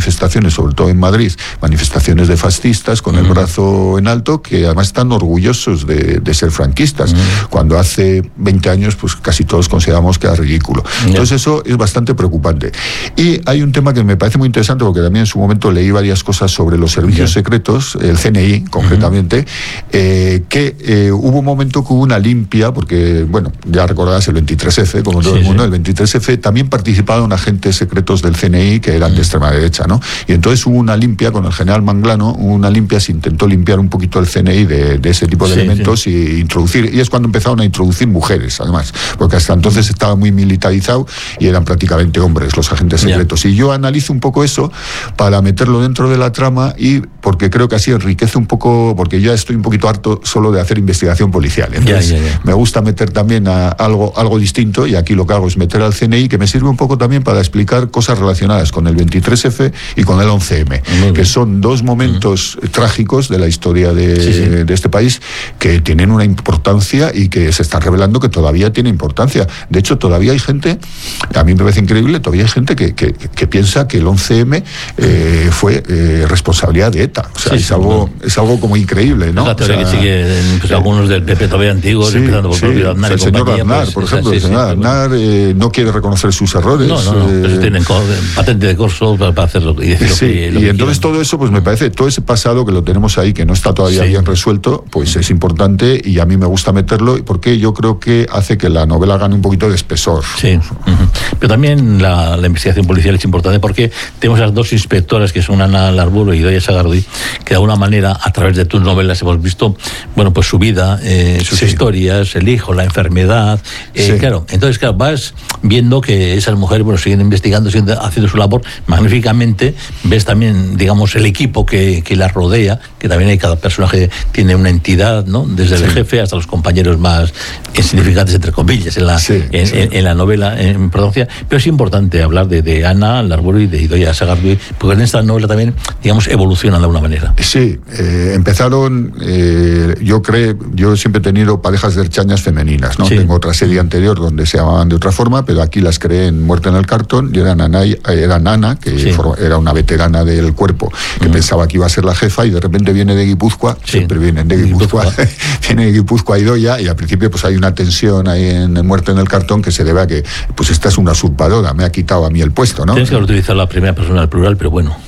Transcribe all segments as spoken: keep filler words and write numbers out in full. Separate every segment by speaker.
Speaker 1: manifestaciones, sobre todo en Madrid, manifestaciones de fascistas con uh-huh. el brazo en alto, que además están orgullosos de, de ser franquistas, uh-huh. cuando hace veinte años pues casi todos consideramos que era ridículo. Uh-huh. Entonces eso es bastante preocupante. Y hay un tema que me parece muy interesante, porque también en su momento leí varias cosas sobre los servicios uh-huh. secretos, el C N I concretamente, uh-huh. eh, que eh, hubo un momento que hubo una limpia, porque, bueno, ya recordarás el veintitrés efe, como todo sí, el mundo, sí. el veintitrés efe también participaron agentes secretos del C N I que eran uh-huh. de extrema derecha, ¿no? Y entonces hubo una limpia con el general Manglano, hubo una limpia, se intentó limpiar un poquito el C N I de, de ese tipo de sí, elementos sí. y introducir, y es cuando empezaron a introducir mujeres, además, porque hasta entonces estaba muy militarizado y eran prácticamente hombres los agentes secretos. Yeah. Y yo analizo un poco eso para meterlo dentro de la trama, y porque creo que así enriquece un poco, porque ya estoy un poquito harto solo de hacer investigación policial. Entonces, yeah, yeah, yeah. me gusta meter también a algo, algo distinto, y aquí lo que hago es meter al C N I, que me sirve un poco también para explicar cosas relacionadas con el veintitrés efe y con el once eme, Muy que bien. son dos momentos uh-huh. trágicos de la historia de, sí, sí. de este país, que tienen una importancia y que se está revelando que todavía tiene importancia. De hecho, todavía hay gente, a mí me parece increíble, todavía hay gente que, que, que piensa que el once eme eh, fue eh, responsabilidad de ETA. O sea, sí, es, sí, algo, no. es algo como increíble, ¿no?
Speaker 2: Es la teoría
Speaker 1: o sea,
Speaker 2: que siguen pues, eh, algunos del P P todavía antiguos,
Speaker 1: sí,
Speaker 2: empezando por
Speaker 1: sí,
Speaker 2: el Aznar.
Speaker 1: El señor Aznar, pues, por ejemplo, el señor Aznar eh, no quiere reconocer sus errores.
Speaker 2: No, no, no, eh, pero tienen patente de corso para, para hacerlo y decir
Speaker 1: sí,
Speaker 2: lo que, lo
Speaker 1: y
Speaker 2: que
Speaker 1: entonces
Speaker 2: quieran.
Speaker 1: Todo eso, pues me parece, todo ese pasado que lo tenemos ahí, que no está todavía sí. bien resuelto, pues es importante, y a mí me gusta meterlo, porque yo creo que hace que la novela gane un poquito de espesor.
Speaker 2: Sí, uh-huh. Pero también la, la investigación policial es importante, porque tenemos las dos inspectoras, que son Ana Larburu y Idoia Sagardui, que de alguna manera, a través de tus novelas, hemos visto, bueno, pues su vida, eh, sus sí. historias, el hijo, la enfermedad, eh, sí. claro, entonces, claro, vas viendo que esas mujeres, bueno, siguen investigando, siguen haciendo su labor magníficamente, ves también, digamos, el equipo que, que las rodea, que también hay, cada personaje tiene una entidad, ¿no? Desde sí. el jefe hasta los compañeros más insignificantes, entre comillas, en la, sí, en, sí. En, en la novela, en importancia, pero es importante hablar de, de Ana Larburu y de Idoia Sagardui, porque en esta novela también, digamos, evolucionan de alguna manera.
Speaker 1: Sí, eh, empezaron, eh, yo creo, yo siempre he tenido parejas de erchañas femeninas, ¿no? Sí. Tengo otra serie anterior donde se llamaban de otra forma, pero aquí las creé en Muerte en el Cartón, y eran Ana, eran Ana que sí. for, era una veterana del cuerpo, que uh-huh. pensaba que iba a ser la jefa, y de repente viene de Guipúzcoa, sí. siempre vienen de Guipúzcoa, Guipúzcoa. viene de Guipúzcoa Idoia, y al principio pues hay una tensión ahí en, en Muerte en el Cartón, que se debe a que, pues esta es una usurpadora, me ha quitado a mí el puesto, ¿no?
Speaker 2: Tienes que utilizar la primera persona al plural, pero bueno.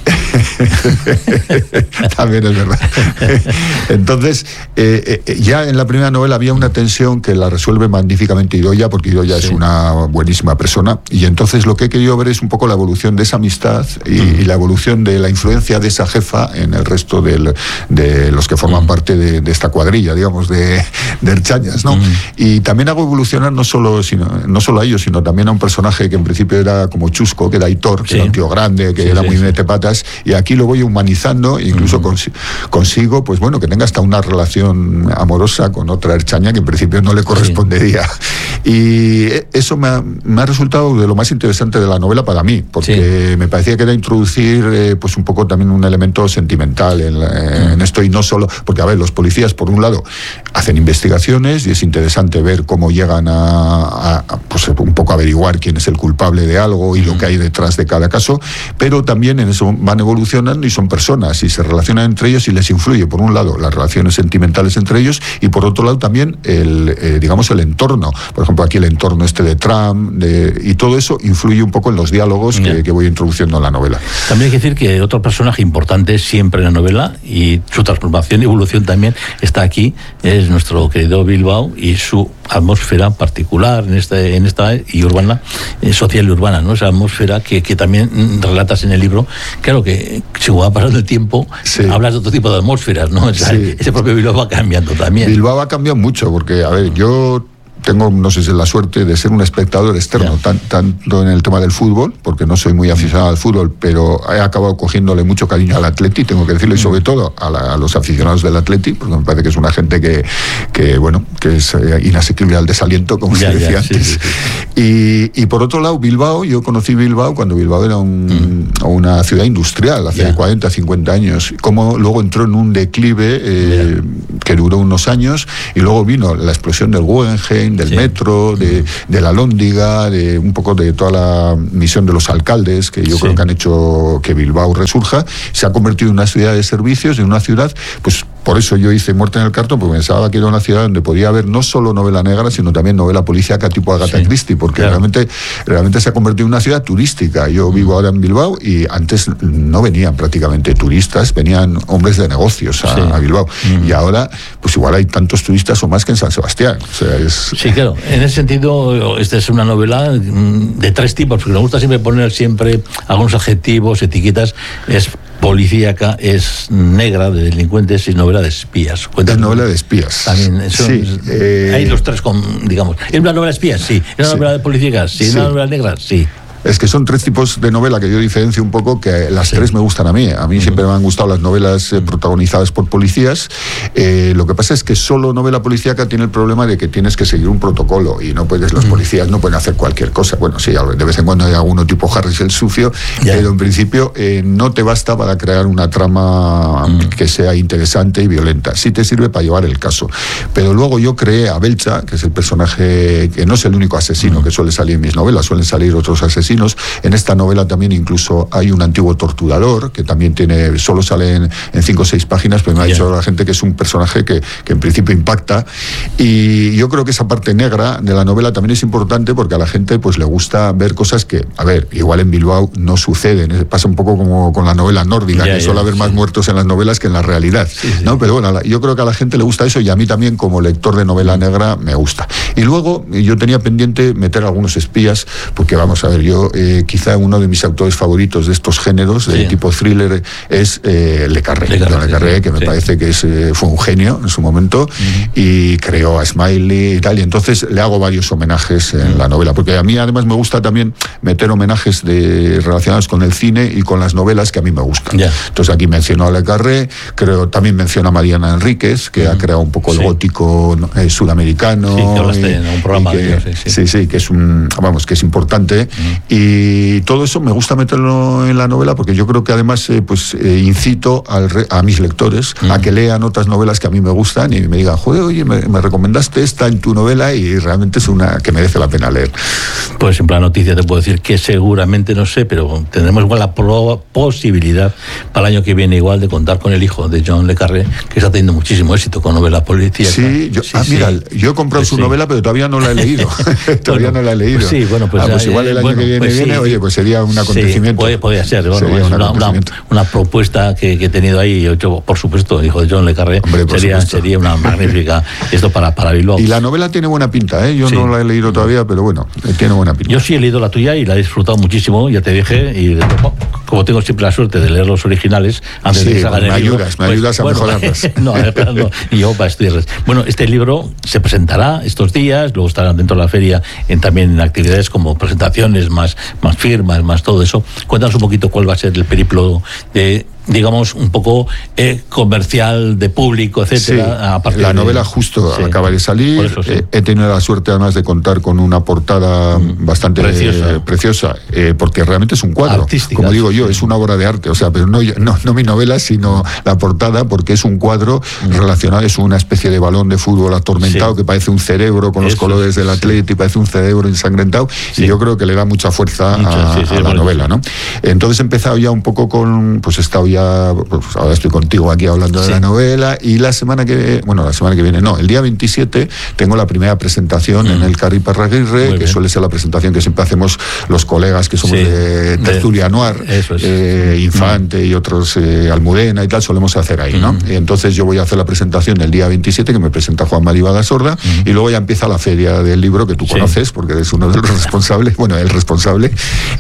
Speaker 1: También es verdad. Entonces, eh, eh, ya en la primera novela había una tensión que la resuelve magníficamente Idoia, porque Idoia sí. es una buenísima persona, y entonces lo que he querido ver es un poco la evolución de esa amistad y, mm. y la evolución de la influencia de esa jefa en el resto del, de los que forman mm. parte de, de esta cuadrilla, digamos, de, de erchañas, ¿no? Mm. Y también hago evolucionar no solo, sino, no solo a ellos, sino también a un personaje que en principio era como chusco, que era Aitor, que sí. era un tío grande, que sí, era sí, muy sí. metepatas, y aquí lo voy humanizando, e incluso mm. cons- consigo, pues bueno, que tenga hasta una relación amorosa con otra erchaña que en principio no le correspondería. Sí. Y eso me ha, me ha resultado de lo más interesante de la novela para mí, porque sí. me parecía que era introducir eh, pues un poco también un elemento sentimental en, mm. en esto, y no solo, porque a ver, los policías por un lado hacen investigaciones y es interesante ver cómo llegan a, a, a pues un poco averiguar quién es el culpable de algo y mm. lo que hay detrás de cada caso, pero también en eso van evolucionando y son personas y se relacionan entre ellos y les influye por un lado las relaciones sentimentales entre ellos y por otro lado también el eh, digamos el entorno, por ejemplo aquí el entorno este de Trump de, y todo eso influye un poco en los diálogos que, que voy introduciendo en la novela.
Speaker 2: También hay que decir que otro personaje importante siempre en la novela y su transformación y evolución también está aquí, es nuestro querido Bilbao y su atmósfera particular en este en esta y urbana, eh, social y urbana, ¿no? Esa atmósfera que, que también relatas en el libro. Claro que según va pasando el tiempo, sí. hablas de otro tipo de atmósferas, ¿no? O sea, sí. ese propio Bilbao va cambiando también.
Speaker 1: Bilbao ha cambiado mucho, porque, a ver, yo tengo, no sé si es la suerte de ser un espectador externo, yeah. tan, tanto en el tema del fútbol, porque no soy muy aficionado al fútbol, pero he acabado cogiéndole mucho cariño al Atleti, tengo que decirlo, y sobre todo a, la, a los aficionados del Atleti, porque me parece que es una gente que, que bueno, que es eh, inasequible al desaliento, como yeah, se decía yeah, antes. Sí, sí, sí. Y, y por otro lado, Bilbao, yo conocí Bilbao cuando Bilbao era un, mm. una ciudad industrial, hace yeah. cuarenta, cincuenta años, como luego entró en un declive, eh, yeah. que duró unos años, y luego vino la explosión del Guggenheim, del sí. metro, de, de la Lóndiga, de un poco de toda la misión de los alcaldes, que yo sí. creo que han hecho que Bilbao resurja. Se ha convertido en una ciudad de servicios, en una ciudad, pues por eso yo hice Muerte en el Cartón, porque pensaba que era una ciudad donde podía haber no solo novela negra, sino también novela policíaca tipo Agatha sí, Christie, porque claro. realmente, realmente se ha convertido en una ciudad turística. Yo mm. vivo ahora en Bilbao y antes no venían prácticamente turistas, venían hombres de negocios a, sí. a Bilbao. Mm. Y ahora, pues igual hay tantos turistas o más que en San Sebastián. O sea, es...
Speaker 2: Sí, claro. En ese sentido, esta es una novela de tres tipos, porque me gusta siempre poner siempre algunos adjetivos, etiquetas. Es policíaca, es negra, de delincuentes, y novela de espías.
Speaker 1: Cuéntanos. Es novela de espías.
Speaker 2: También, eso,
Speaker 1: sí, eh...
Speaker 2: hay los tres, con, digamos. ¿Es una novela de espías? Sí. ¿Es una sí. novela de policíaca? Sí. ¿Es sí. una novela negra? Sí.
Speaker 1: Es que son tres tipos de novela que yo diferencio un poco, que las sí. tres me gustan a mí. A mí uh-huh. siempre me han gustado las novelas eh, protagonizadas por policías. Eh, lo que pasa es que solo novela policíaca tiene el problema de que tienes que seguir un protocolo y no puedes, los uh-huh. policías no pueden hacer cualquier cosa. Bueno, sí, de vez en cuando hay alguno tipo Harris el sucio, yeah. pero en principio eh, no te basta para crear una trama uh-huh. que sea interesante y violenta. Sí te sirve para llevar el caso. Pero luego yo creé a Belcha, que es el personaje que no es el único asesino uh-huh. que suele salir en mis novelas, suelen salir otros asesinos. En esta novela también incluso hay un antiguo torturador que también tiene, solo sale en, en cinco o seis páginas, pero me ha yeah. dicho la gente que es un personaje que, que en principio impacta, y yo creo que esa parte negra de la novela también es importante porque a la gente pues le gusta ver cosas que, a ver, igual en Bilbao no suceden, pasa un poco como con la novela nórdica, yeah, que yeah, suele haber sí. más muertos en las novelas que en la realidad, sí, sí. ¿no? Pero bueno, yo creo que a la gente le gusta eso, y a mí también como lector de novela negra me gusta. Y luego yo tenía pendiente meter algunos espías, porque vamos a ver, yo Eh, quizá uno de mis autores favoritos de estos géneros de sí. tipo thriller es eh, Le Carré, Le Carré, Le Carré que me sí. parece que es, eh, fue un genio en su momento uh-huh. y creó a Smiley y tal, y entonces le hago varios homenajes en uh-huh. la novela, porque a mí además me gusta también meter homenajes de, relacionados con el cine y con las novelas que a mí me gustan. Yeah. Entonces aquí menciono a Le Carré, creo, también menciono a Mariana Enríquez, que uh-huh. ha creado un poco el sí. gótico eh, sudamericano. Sí, que hablaste en un programa. Que, de, sí, sí. sí, sí, que es un, vamos, que es importante. Uh-huh. Y todo eso me gusta meterlo en la novela porque yo creo que además eh, pues eh, incito al re, a mis lectores mm. a que lean otras novelas que a mí me gustan y me digan, joder, oye, me, me recomendaste esta en tu novela, y realmente es una que merece la pena leer.
Speaker 2: Pues en plan noticia te puedo decir que seguramente, no sé, pero tendremos igual la pro- posibilidad para el año que viene igual de contar con el hijo de John Le Carré, que está teniendo muchísimo éxito con novelas policíacas.
Speaker 1: Sí, yo, sí, ah, mira, sí. yo he comprado pues su sí. novela, pero todavía no la he leído. todavía bueno, no la he leído.
Speaker 2: Pues sí, bueno, pues,
Speaker 1: ah, pues igual el año bueno, que viene, pues viene sí. oye, pues sería un acontecimiento.
Speaker 2: Sí, puede, podría ser, bueno, sería un una, una, una propuesta que, que he tenido ahí, yo, por supuesto, el hijo de John Le Carré, Hombre, sería, sería una magnífica esto para, para Bilbao.
Speaker 1: Y la novela tiene buena pinta, ¿eh? Yo sí. no la he leído todavía, pero bueno, tiene buena pinta.
Speaker 2: Yo sí he leído la tuya y la he disfrutado muchísimo, ya te dije, y como tengo siempre la suerte de leer los originales antes
Speaker 1: sí,
Speaker 2: de que salgan
Speaker 1: pues
Speaker 2: el libro,
Speaker 1: me ayudas, me
Speaker 2: pues,
Speaker 1: ayudas a
Speaker 2: bueno,
Speaker 1: mejorarlas.
Speaker 2: no, no, y yo para estudiarlas. Bueno, este libro se presentará estos días, luego estará dentro de la feria en, también en actividades como presentaciones, más, más firmas, más todo eso. Cuéntanos un poquito cuál va a ser el periplo de, digamos, un poco eh, comercial, de público, etcétera.
Speaker 1: Sí, la novela de... justo sí. acaba de salir. Eso, sí. eh, he tenido la suerte además de contar con una portada mm, bastante preciosa, eh, preciosa eh, porque realmente es un cuadro. Artística, como digo yo, sí. es una obra de arte, o sea, pero no, no, no mi novela, sino la portada, porque es un cuadro mm. relacionado, es una especie de balón de fútbol atormentado sí. que parece un cerebro con los eso, colores del Atleti, sí. parece un cerebro ensangrentado, sí. y yo creo que le da mucha fuerza Mucho, a, sí, sí, a la novela, ¿no? Entonces he empezado ya un poco con, pues he estado ya pues ahora estoy contigo aquí hablando sí. de la novela, y la semana que bueno la semana que viene no, el día veintisiete tengo la primera presentación mm. en el Carri Parraguirre, que suele ser la presentación que siempre hacemos los colegas que somos sí. de Tertulia de, Noir, es. eh, Infante mm. y otros, eh, Almudena y tal, solemos hacer ahí, ¿no? Mm. Y entonces yo voy a hacer la presentación el día veintisiete, que me presenta Juan Mari Bagasorda, mm. y luego ya empieza la feria del libro, que tú sí. conoces porque eres uno de los responsables, bueno, el responsable,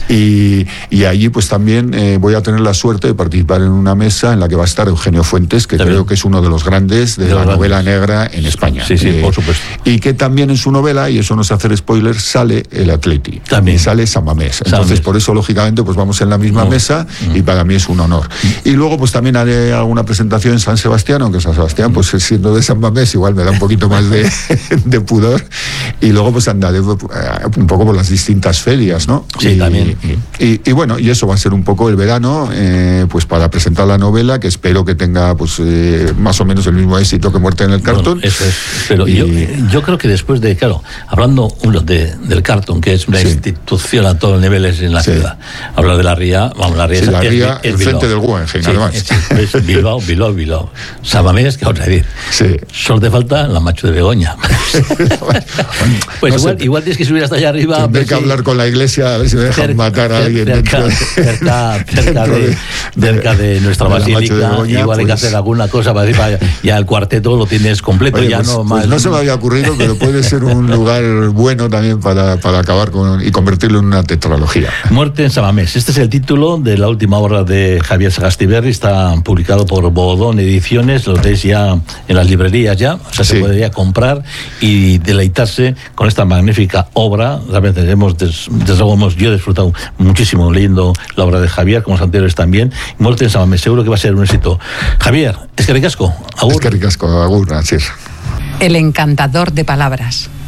Speaker 1: y, y allí pues también eh, voy a tener la suerte de participar en una mesa en la que va a estar Eugenio Fuentes, que también. creo que es uno de los grandes de, de la novela grandes. negra en España.
Speaker 2: Sí, sí,
Speaker 1: eh,
Speaker 2: por supuesto.
Speaker 1: Y que también en su novela, y eso no es hacer spoiler, sale el Atleti. También. Y sale San Mamés. Entonces, Mamés. por eso, lógicamente, pues vamos en la misma no. mesa, no. y para mí es un honor. Y luego, pues también haré alguna presentación en San Sebastián, aunque San Sebastián, pues siendo de San Mamés, igual me da un poquito más de, de pudor. Y luego, pues andaré un poco por las distintas ferias, ¿no?
Speaker 2: Sí,
Speaker 1: y,
Speaker 2: también.
Speaker 1: Y, y, y bueno, y eso va a ser un poco el verano, eh, pues para para presentar la novela, que espero que tenga pues eh, más o menos el mismo éxito que Muerte en el Cartón.
Speaker 2: Bueno, eso es. Pero y... yo, yo creo que después de, claro, hablando uno de, del Cartón, que es una sí. institución a todos los niveles en la sí. ciudad, hablar de la Ría, vamos, la Ría
Speaker 1: sí,
Speaker 2: es,
Speaker 1: la Ría,
Speaker 2: es,
Speaker 1: el frente del Guggenheim,
Speaker 2: sí,
Speaker 1: además.
Speaker 2: Es, es Bilbao, Bilbao, Bilbao. Samamés, que vamos a decir.
Speaker 1: Sí.
Speaker 2: Solo te falta la Macho de Begoña. Pues no igual, sé, igual tienes que subir hasta allá arriba.
Speaker 1: Tendré que hablar con la iglesia a ver si me dejan cerca, matar a alguien
Speaker 2: cerca,
Speaker 1: dentro de,
Speaker 2: cerca, cerca, de, de, cerca de nuestra de basílica. De Begoña, igual pues, hay que hacer alguna cosa para decir, para, ya el cuarteto lo tienes completo.
Speaker 1: Oye,
Speaker 2: ya
Speaker 1: pues,
Speaker 2: no,
Speaker 1: pues
Speaker 2: más,
Speaker 1: no se me había ocurrido, pero puede ser un lugar bueno también para, para acabar con y convertirlo en una tetralogía.
Speaker 2: Muerte en Samamés. Este es el título de la última obra de Javier Sagastiberri. Está publicado por Bodón Ediciones. Lo tenéis ya en las librerías ya. O sea, sí. se podría comprar y deleitarse con esta magnífica obra. Realmente hemos, des, desde luego, hemos, yo he disfrutado muchísimo leyendo la obra de Javier, como los anteriores también. Muerte en Samamés. Seguro que va a ser un éxito. Javier, es que ricasco.
Speaker 1: Es que ricasco, agur, así es.
Speaker 3: El encantador de palabras.